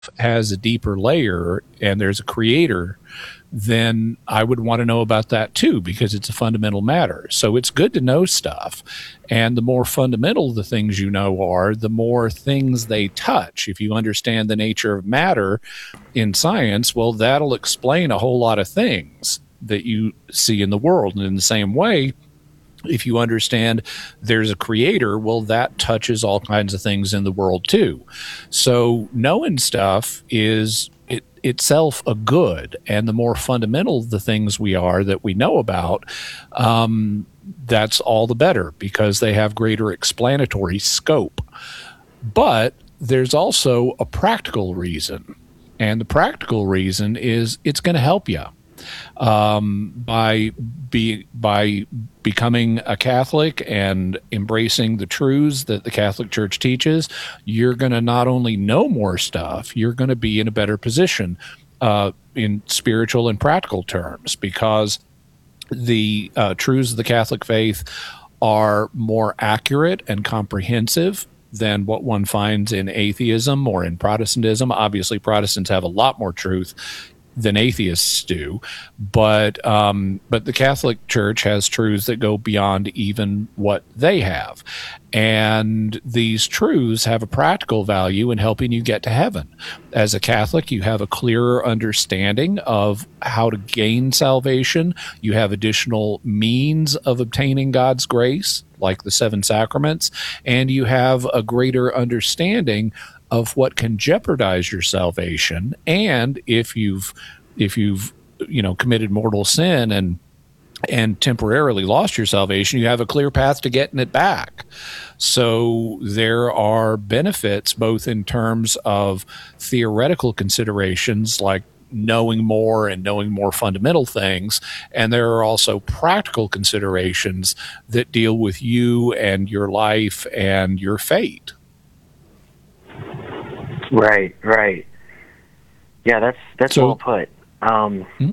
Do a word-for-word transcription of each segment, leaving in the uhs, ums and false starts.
has a deeper layer and there's a creator, then I would want to know about that too, because it's a fundamental matter. So it's good to know stuff. And the more fundamental the things you know are, the more things they touch. If you understand the nature of matter in science, well, that'll explain a whole lot of things that you see in the world. And in the same way, if you understand there's a creator, well, that touches all kinds of things in the world too. So knowing stuff is it, itself a good, and the more fundamental the things we are that we know about, um, that's all the better, because they have greater explanatory scope. But there's also a practical reason, and the practical reason is it's going to help you. Um, by be, by becoming a Catholic and embracing the truths that the Catholic Church teaches, you're going to not only know more stuff, you're going to be in a better position uh, in spiritual and practical terms, because the uh, truths of the Catholic faith are more accurate and comprehensive than what one finds in atheism or in Protestantism. Obviously, Protestants have a lot more truth than atheists do, but um, but the Catholic Church has truths that go beyond even what they have, and these truths have a practical value in helping you get to heaven. As a Catholic, you have a clearer understanding of how to gain salvation. You have additional means of obtaining God's grace, like the seven sacraments, and you have a greater understanding of what can jeopardize your salvation. And if you've if you've you know committed mortal sin and and temporarily lost your salvation, you have a clear path to getting it back. So there are benefits both in terms of theoretical considerations, like knowing more and knowing more fundamental things, and there are also practical considerations that deal with you and your life and your fate. Right, right. Yeah, that's that's so, well put. Um, hmm?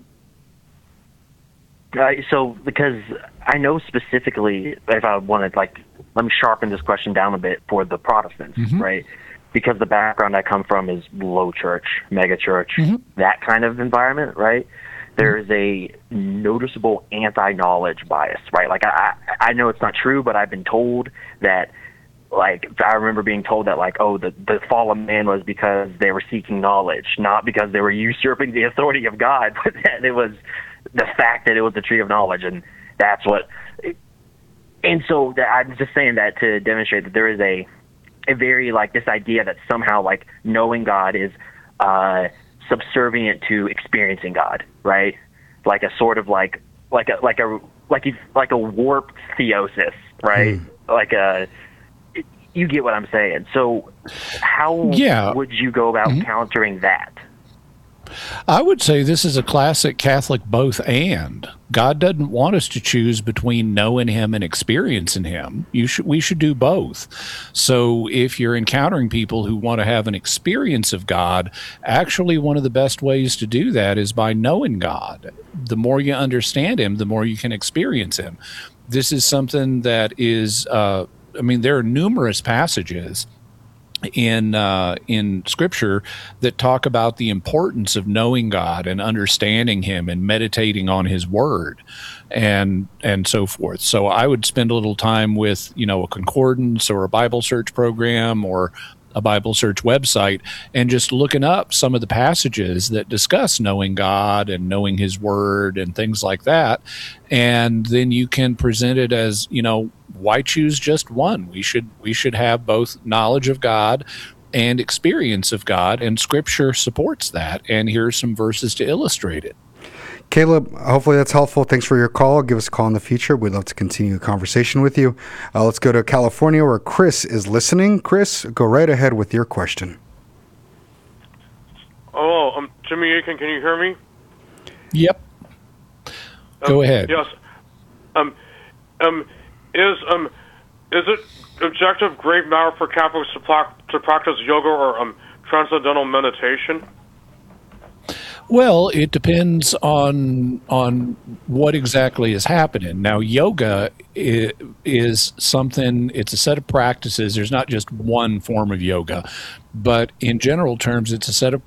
uh, so, because I know specifically, if I wanted, like, let me sharpen this question down a bit for the Protestants, mm-hmm. right? Because the background I come from is low church, mega church, mm-hmm. that kind of environment, right? There is a noticeable anti-knowledge bias, right? Like, I, I know it's not true, but I've been told that, like, I remember being told that, like, oh, the, the fall of man was because they were seeking knowledge, not because they were usurping the authority of God, but that it was the fact that it was the tree of knowledge, and that's what. And so that, I'm just saying that to demonstrate that there is a, a very, like, this idea that somehow, like, knowing God is uh, subservient to experiencing God, right? Like a sort of like, like a, like a, like a, like a warped theosis, right? Hmm. Like a. You get what I'm saying. So how yeah. would you go about mm-hmm. countering that? I would say this is a classic Catholic both and. God doesn't want us to choose between knowing him and experiencing him. You should, we should do both. So if you're encountering people who want to have an experience of God, actually one of the best ways to do that is by knowing God. The more you understand him, the more you can experience him. This is something that is... Uh, I mean, there are numerous passages in uh, in Scripture that talk about the importance of knowing God and understanding him and meditating on his word and and so forth. So I would spend a little time with, you know, a concordance or a Bible search program or a Bible search website and just looking up some of the passages that discuss knowing God and knowing his word and things like that. And then you can present it as, you know, why choose just one? We should we should have both knowledge of God and experience of God, and Scripture supports that. And here are some verses to illustrate it. Caleb, hopefully that's helpful. Thanks for your call. Give us a call in the future. We'd love to continue the conversation with you. Uh, let's go to California, where Chris is listening. Chris, go right ahead with your question. Oh, um, Jimmy Akin, can you hear me? Yep. Go um, ahead. Yes. Um, um, is um, is it objective grave matter for Catholics to, pla- to practice yoga or um, transcendental meditation? Well, it depends on on what exactly is happening. Now, yoga is, is something, it's a set of practices. There's not just one form of yoga. But in general terms, it's a set of